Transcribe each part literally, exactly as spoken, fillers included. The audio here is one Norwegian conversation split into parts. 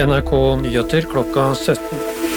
N R K Nyheter klokka sytten.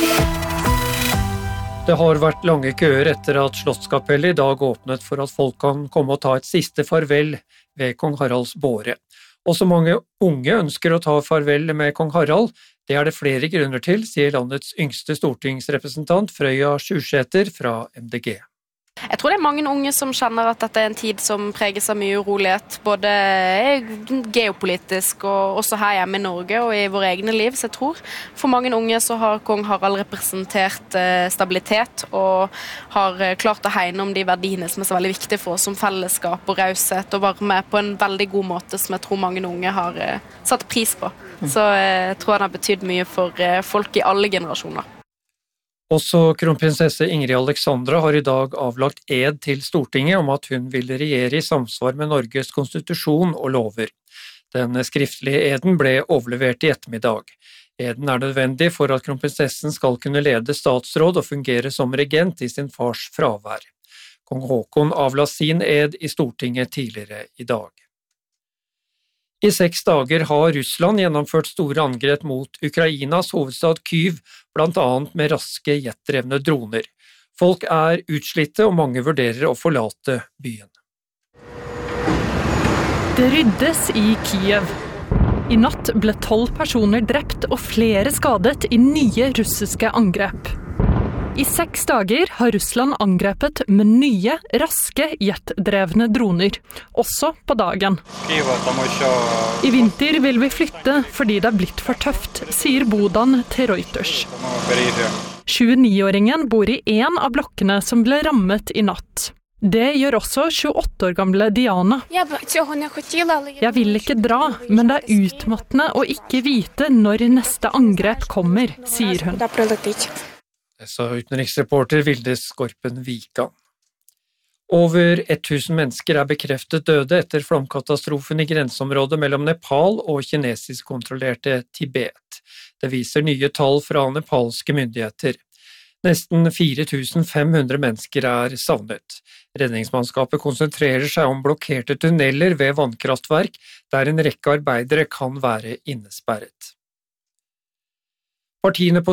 Det har vært lange køer etter at Slottskapellet i dag åpnet for at folk kan komme og ta et siste farvel ved kong Haralds båre. Også mange unge ønsker å ta farvel med kong Harald. Det er det flere grunner til, sier landets yngste stortingsrepresentant Frøya Sjusæter fra M D G. Jeg tror det er mange unge som kjenner at dette er en tid som preges av mye urolighet, både geopolitisk og også her hjemme i Norge og i våre egne liv. Så jeg tror for mange unge så har kong Harald representert stabilitet og har klart å hegne om de verdiene som er så veldig viktige for oss som fellesskap og raushet, og være med på en veldig god måte som jeg tror mange unge har satt pris på. Så jeg tror han har betydd mye for folk i alle generasjoner. Også kronprinsesse Ingrid Alexandra har i dag avlagt ed til Stortinget om at hun vil regjere i samsvar med Norges konstitusjon og lover. Den skriftlige eden ble overlevert i ettermiddag. Eden er nødvendig for at kronprinsessen skal kunne lede statsråd og fungere som regent i sin fars fravær. Kong Haakon avla sin ed i Stortinget tidligere i dag. I seks dager har Russland gjennomført store angrep mot Ukrainas hovedstad Kyiv, blant annet med raske jetdrevne droner. Folk er utslitte og mange vurderer å forlate byen. Det ryddes i Kyiv. I natt ble tolv personer drept og flere skadet i nye russiske angrep. I seks dager har Russland angrepet med nye, raske jetdrevne droner, også på dagen. I vinter vil vi flytte fordi det er blitt for tøft, sier Bodan til Reuters. tjueni-åringen bor i en av blokkene som ble rammet i natt. Det gjør også tjueåtte år gamle Diana. Jeg vil ikke dra, men det er utmattende å ikke vite når neste angrep kommer, sier hun. Det sa utenriksreporter Vilde Skorpen Vikan. Over tusen mennesker er bekreftet døde etter flomkatastrofen i grenseområdet mellom Nepal og kinesisk-kontrollerte Tibet. Det viser nye tall fra nepalske myndigheter. Nesten fire tusen fem hundre mennesker er savnet. Redningsmannskapet konsentrerer seg om blokkerte tunneler ved vannkraftverk, der en rekke arbeidere kan være innesperret. Partiene på